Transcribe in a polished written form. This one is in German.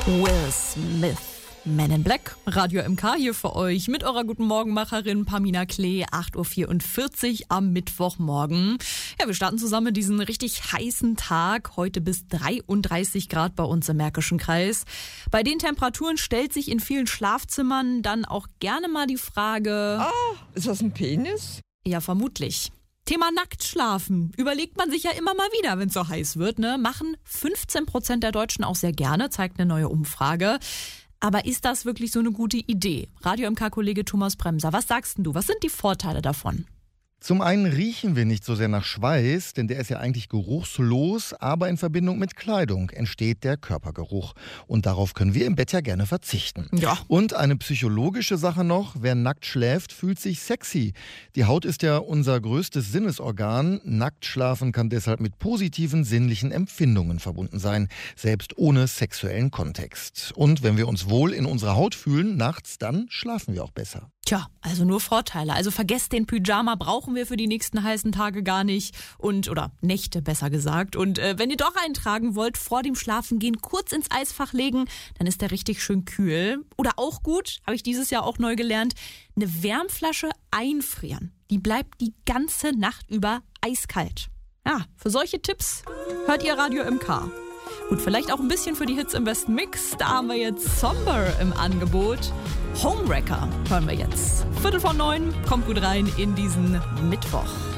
Will Smith. Men in Black, Radio MK hier für euch mit eurer guten Morgenmacherin Pamina Klee, 8.44 Uhr am Mittwochmorgen. Ja, wir starten zusammen diesen richtig heißen Tag, heute bis 33 Grad bei uns im Märkischen Kreis. Bei den Temperaturen stellt sich in vielen Schlafzimmern dann auch gerne mal die Frage... Ist das ein Penis? Ja, vermutlich. Thema Nacktschlafen. Überlegt man sich ja immer mal wieder, wenn es so heiß wird, ne? Machen 15% der Deutschen auch sehr gerne, zeigt eine neue Umfrage. Aber ist das wirklich so eine gute Idee? Radio MK-Kollege Thomas Bremser, was sagst denn du? Was sind die Vorteile davon? Zum einen riechen wir nicht so sehr nach Schweiß, denn der ist ja eigentlich geruchslos, aber in Verbindung mit Kleidung entsteht der Körpergeruch. Und darauf können wir im Bett ja gerne verzichten. Ja. Und eine psychologische Sache noch, wer nackt schläft, fühlt sich sexy. Die Haut ist ja unser größtes Sinnesorgan. Nackt schlafen kann deshalb mit positiven sinnlichen Empfindungen verbunden sein, selbst ohne sexuellen Kontext. Und wenn wir uns wohl in unserer Haut fühlen, nachts, dann schlafen wir auch besser. Tja, also nur Vorteile. Also vergesst den Pyjama, brauchen wir für die nächsten heißen Tage gar nicht. Oder Nächte besser gesagt. Und wenn ihr doch eintragen wollt, vor dem Schlafengehen kurz ins Eisfach legen, dann ist der richtig schön kühl. Oder auch gut, habe ich dieses Jahr auch neu gelernt, eine Wärmflasche einfrieren. Die bleibt die ganze Nacht über eiskalt. Ja, für solche Tipps hört ihr Radio MK. Gut, vielleicht auch ein bisschen für die Hits im besten Mix. Da haben wir jetzt Somber im Angebot. Homewrecker hören wir jetzt. 8:45, kommt gut rein in diesen Mittwoch.